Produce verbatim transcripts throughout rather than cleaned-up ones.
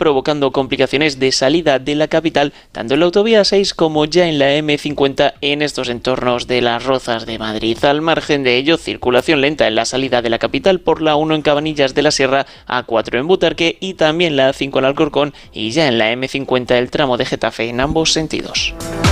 provocando complicaciones de salida de la capital, tanto en la autovía seis como ya en la eme cincuenta en estos entornos de Las Rozas de Madrid. Al margen de ello, circulación lenta en la salida de la capital por la uno en Cabanillas de la Sierra, A cuatro en Butarque y también la A cinco en Alcorcón, y ya en la eme cincuenta el tramo de Getafe en ambos sentidos.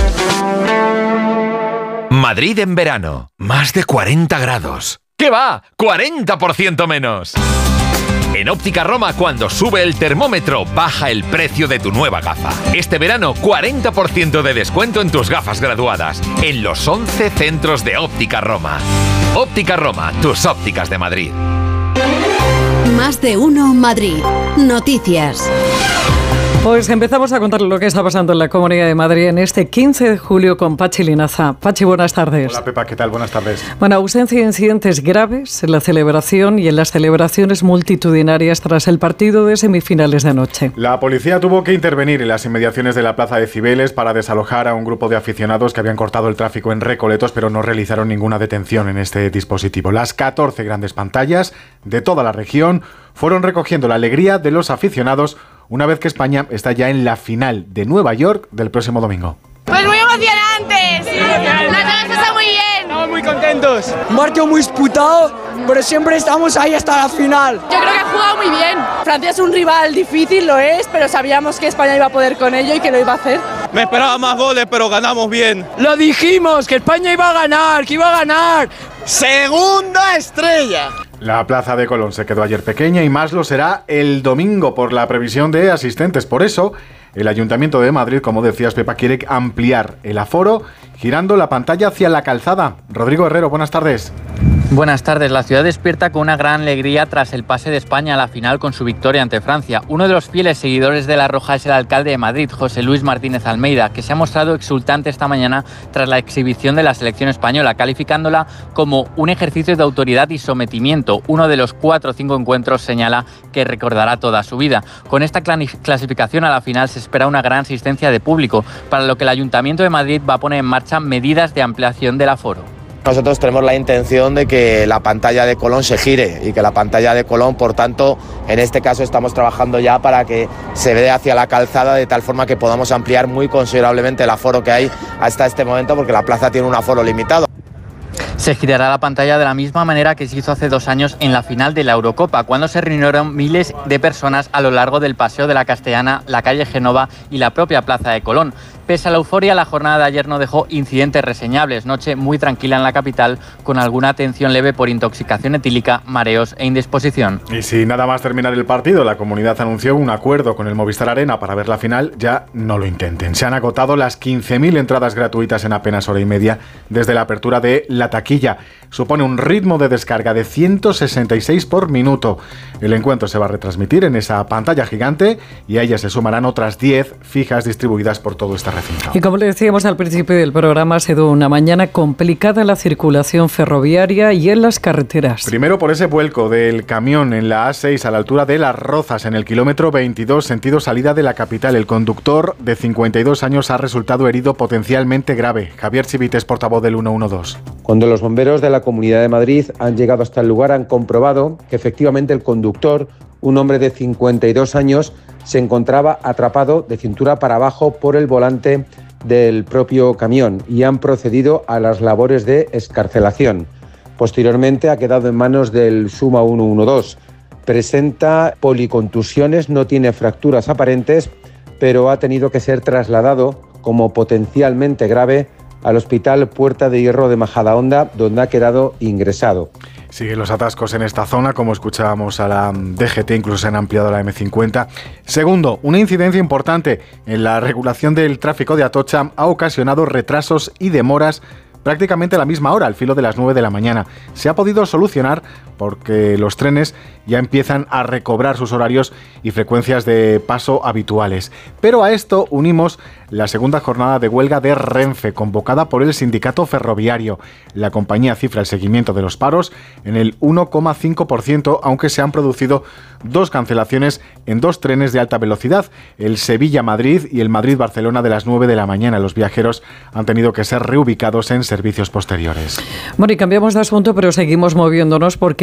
Madrid en verano, más de cuarenta grados. ¿Qué va? ¡cuarenta por ciento menos! En Óptica Roma, cuando sube el termómetro, baja el precio de tu nueva gafa. Este verano, cuarenta por ciento de descuento en tus gafas graduadas, en los once centros de Óptica Roma. Óptica Roma, tus ópticas de Madrid. Más de uno Madrid. Noticias. Pues empezamos a contar lo que está pasando en la Comunidad de Madrid en este quince de julio con Pachi Linaza. Pachi, buenas tardes. Hola Pepa, ¿qué tal? Buenas tardes. Bueno, ausencia de incidentes graves en la celebración y en las celebraciones multitudinarias tras el partido de semifinales de anoche. La policía tuvo que intervenir en las inmediaciones de la Plaza de Cibeles para desalojar a un grupo de aficionados que habían cortado el tráfico en Recoletos, pero no realizaron ninguna detención en este dispositivo. Las catorce grandes pantallas de toda la región fueron recogiendo la alegría de los aficionados una vez que España está ya en la final de Nueva York del próximo domingo. Pues muy emocionante, sí. Nos hemos pasado muy bien. Estamos muy contentos. Un partido muy disputado, pero siempre estamos ahí hasta la final. Yo creo que ha jugado muy bien. Francia es un rival difícil, lo es, pero sabíamos que España iba a poder con ello y que lo iba a hacer. Me esperaba más goles, pero ganamos bien. Lo dijimos, que España iba a ganar, que iba a ganar. ¡Segunda estrella! La Plaza de Colón se quedó ayer pequeña y más lo será el domingo por la previsión de asistentes. Por eso, el Ayuntamiento de Madrid, como decías Pepa, quiere ampliar el aforo girando la pantalla hacia la calzada. Rodrigo Herrero, buenas tardes. Buenas tardes. La ciudad despierta con una gran alegría tras el pase de España a la final con su victoria ante Francia. Uno de los fieles seguidores de la Roja es el alcalde de Madrid, José Luis Martínez Almeida, que se ha mostrado exultante esta mañana tras la exhibición de la selección española, calificándola como un ejercicio de autoridad y sometimiento. Uno de los cuatro o cinco encuentros, señala, que recordará toda su vida. Con esta clasificación a la final se espera una gran asistencia de público, para lo que el Ayuntamiento de Madrid va a poner en marcha medidas de ampliación del aforo. Nosotros tenemos la intención de que la pantalla de Colón se gire y que la pantalla de Colón, por tanto, en este caso estamos trabajando ya para que se vea hacia la calzada de tal forma que podamos ampliar muy considerablemente el aforo que hay hasta este momento, porque la plaza tiene un aforo limitado. Se girará la pantalla de la misma manera que se hizo hace dos años en la final de la Eurocopa, cuando se reunieron miles de personas a lo largo del Paseo de la Castellana, la calle Génova y la propia Plaza de Colón. Pese a la euforia, la jornada de ayer no dejó incidentes reseñables. Noche muy tranquila en la capital, con alguna atención leve por intoxicación etílica, mareos e indisposición. Y si nada más terminar el partido, la comunidad anunció un acuerdo con el Movistar Arena para ver la final, ya no lo intenten. Se han agotado las quince mil entradas gratuitas en apenas hora y media desde la apertura de la taquilla. Supone un ritmo de descarga de ciento sesenta y seis por minuto. El encuentro se va a retransmitir en esa pantalla gigante y a ella se sumarán otras diez fijas distribuidas por todo este recinto. Y como le decíamos al principio del programa, ha sido una mañana complicada en la circulación ferroviaria y en las carreteras. Primero por ese vuelco del camión en la A seis a la altura de Las Rozas, en el kilómetro veintidós, sentido salida de la capital. El conductor de cincuenta y dos años ha resultado herido potencialmente grave. Javier Chivites, portavoz del ciento doce. Cuando los bomberos de la Comunidad de Madrid han llegado hasta el lugar, han comprobado que efectivamente el conductor, un hombre de cincuenta y dos años, se encontraba atrapado de cintura para abajo por el volante del propio camión y han procedido a las labores de excarcelación. Posteriormente ha quedado en manos del SUMA ciento doce. Presenta policontusiones, no tiene fracturas aparentes, pero ha tenido que ser trasladado como potencialmente grave al Hospital Puerta de Hierro de Majadahonda, donde ha quedado ingresado. Siguen los atascos en esta zona, como escuchábamos a la D G T, incluso se han ampliado a la eme cincuenta. Segundo, una incidencia importante en la regulación del tráfico de Atocha ha ocasionado retrasos y demoras prácticamente a la misma hora, al filo de las nueve de la mañana. Se ha podido solucionar porque los trenes ya empiezan a recobrar sus horarios y frecuencias de paso habituales. Pero a esto unimos la segunda jornada de huelga de Renfe, convocada por el sindicato ferroviario. La compañía cifra el seguimiento de los paros en el uno coma cinco por ciento, aunque se han producido dos cancelaciones en dos trenes de alta velocidad, el Sevilla-Madrid y el Madrid-Barcelona de las nueve de la mañana. Los viajeros han tenido que ser reubicados en servicios posteriores. Bueno, y cambiamos de asunto, pero seguimos moviéndonos porque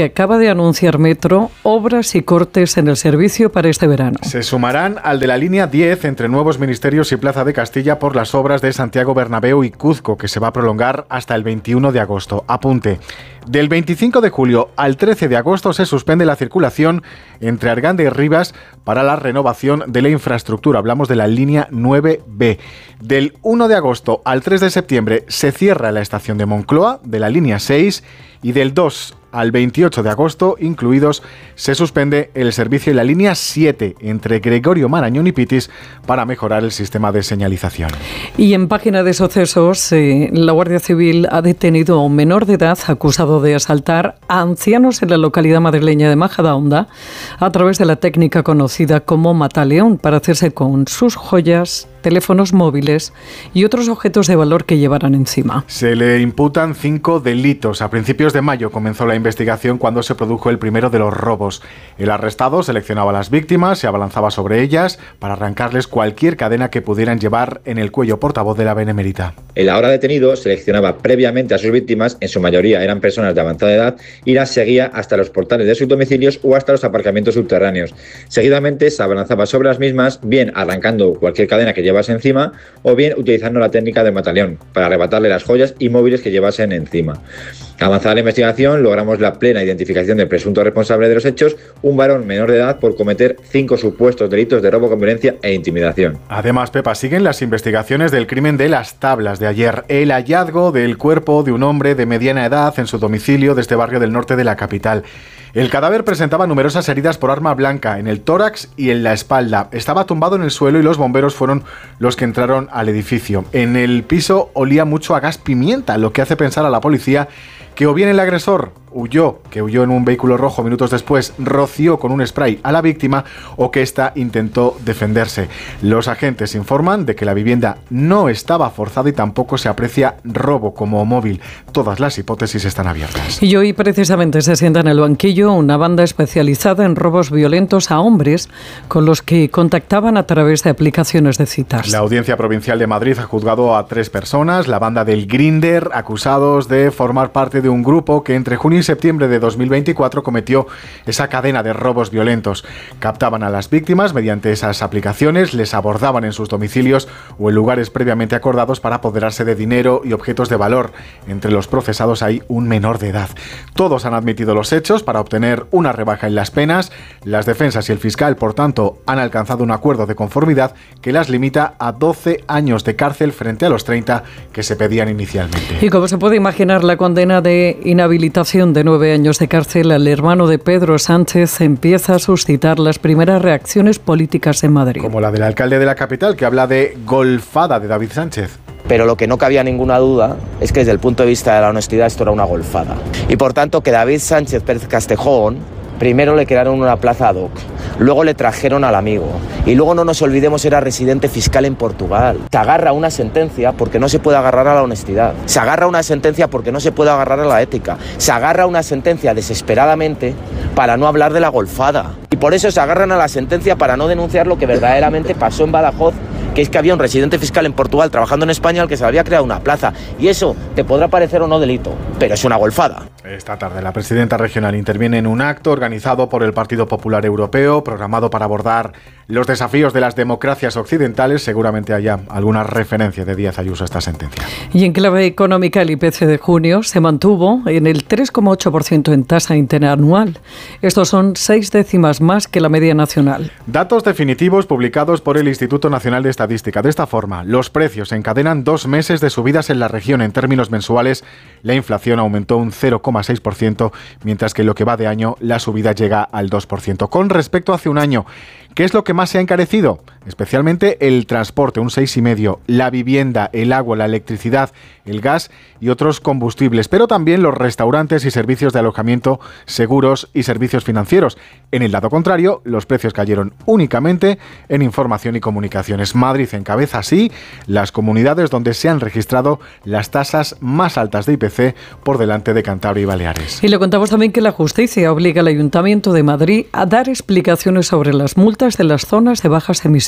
que acaba de anunciar Metro obras y cortes en el servicio para este verano. Se sumarán al de la línea diez entre Nuevos Ministerios y Plaza de Castilla por las obras de Santiago Bernabéu y Cuzco, que se va a prolongar hasta el veintiuno de agosto. Apunte. Del veinticinco de julio al trece de agosto se suspende la circulación entre Arganda y Rivas para la renovación de la infraestructura. Hablamos de la línea nueve B. Del uno de agosto al tres de septiembre se cierra la estación de Moncloa de la línea seis y del dos al veintiocho de agosto, incluidos, se suspende el servicio en la línea siete entre Gregorio Marañón y Pitis para mejorar el sistema de señalización. Y en página de sucesos, eh, la Guardia Civil ha detenido a un menor de edad acusado de asaltar a ancianos en la localidad madrileña de Majadahonda a través de la técnica conocida como mataleón para hacerse con sus joyas, teléfonos móviles y otros objetos de valor que llevaran encima. Se le imputan cinco delitos. A principios de mayo comenzó la investigación cuando se produjo el primero de los robos. El arrestado seleccionaba a las víctimas, se abalanzaba sobre ellas para arrancarles cualquier cadena que pudieran llevar en el cuello. Portavoz de la Benemérita. El ahora detenido seleccionaba previamente a sus víctimas, en su mayoría eran personas de avanzada edad, y las seguía hasta los portales de sus domicilios o hasta los aparcamientos subterráneos. Seguidamente se abalanzaba sobre las mismas, bien arrancando cualquier cadena que llevase encima o bien utilizando la técnica del mataleón para arrebatarle las joyas y móviles que llevasen encima. Avanzada la investigación, logramos la plena identificación del presunto responsable de los hechos, un varón menor de edad, por cometer cinco supuestos delitos de robo con violencia e intimidación. Además, Pepa, siguen las investigaciones del crimen de Las Tablas de ayer. El hallazgo del cuerpo de un hombre de mediana edad en su domicilio de este barrio del norte de la capital. El cadáver presentaba numerosas heridas por arma blanca en el tórax y en la espalda. Estaba tumbado en el suelo y los bomberos fueron los que entraron al edificio. En el piso olía mucho a gas pimienta, lo que hace pensar a la policía que o bien el agresor huyó, que huyó en un vehículo rojo minutos después, roció con un spray a la víctima, o que ésta intentó defenderse. Los agentes informan de que la vivienda no estaba forzada y tampoco se aprecia robo como móvil. Todas las hipótesis están abiertas. Y hoy precisamente se sienta en el banquillo una banda especializada en robos violentos a hombres con los que contactaban a través de aplicaciones de citas. La Audiencia Provincial de Madrid ha juzgado a tres personas, la banda del Grindr, acusados de formar parte de un grupo que entre junio y septiembre de dos mil veinticuatro cometió esa cadena de robos violentos. Captaban a las víctimas mediante esas aplicaciones, les abordaban en sus domicilios o en lugares previamente acordados para apoderarse de dinero y objetos de valor. Entre los procesados hay un menor de edad. Todos han admitido los hechos para obtener una rebaja en las penas. Las defensas y el fiscal, por tanto, han alcanzado un acuerdo de conformidad que las limita a doce años de cárcel frente a los treinta que se pedían inicialmente. Y como se puede imaginar, la condena de inhabilitación de nueve años de cárcel al hermano de Pedro Sánchez empieza a suscitar las primeras reacciones políticas en Madrid. Como la del alcalde de la capital, que habla de golfada de David Sánchez. Pero lo que no cabía ninguna duda es que desde el punto de vista de la honestidad esto era una golfada. Y por tanto que David Sánchez Pérez Castejón primero le crearon una plaza ad hoc, luego le trajeron al amigo y luego, no nos olvidemos, era residente fiscal en Portugal. Se agarra a una sentencia porque no se puede agarrar a la honestidad, se agarra a una sentencia porque no se puede agarrar a la ética, se agarra a una sentencia desesperadamente para no hablar de la golfada. Y por eso se agarran a la sentencia para no denunciar lo que verdaderamente pasó en Badajoz, que es que había un residente fiscal en Portugal trabajando en España al que se le había creado una plaza. Y eso te podrá parecer o no delito, pero es una golfada. Esta tarde la presidenta regional interviene en un acto organizado por el Partido Popular Europeo, programado para abordar los desafíos de las democracias occidentales. Seguramente haya alguna referencia de Díaz Ayuso a esta sentencia. Y en clave económica, el I P C de junio se mantuvo en el tres coma ocho por ciento en tasa interanual. Estos son seis décimas más que la media nacional. Datos definitivos publicados por el Instituto Nacional de Estadística. De esta forma, los precios encadenan dos meses de subidas en la región. En términos mensuales, la inflación aumentó un cero coma seis por ciento, mientras que en lo que va de año la subida llega al dos por ciento. Con respecto a hace un año, ¿qué es lo que más se ha encarecido? Especialmente el transporte, un seis coma cinco por ciento, la vivienda, el agua, la electricidad, el gas y otros combustibles, pero también los restaurantes y servicios de alojamiento, seguros y servicios financieros. En el lado contrario, los precios cayeron únicamente en información y comunicaciones. Madrid encabeza así las comunidades donde se han registrado las tasas más altas de I P C, por delante de Cantabria y Baleares. Y le contamos también que la justicia obliga al Ayuntamiento de Madrid a dar explicaciones sobre las multas de las zonas de bajas emisiones.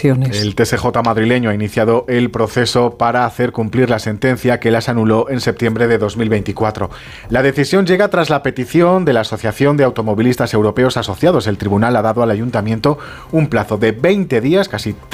emisiones. El T S J madrileño ha iniciado el proceso para hacer cumplir la sentencia que las anuló en septiembre de dos mil veinticuatro. La decisión llega tras la petición de la Asociación de Automovilistas Europeos Asociados. El tribunal ha dado al ayuntamiento un plazo de veinte días, casi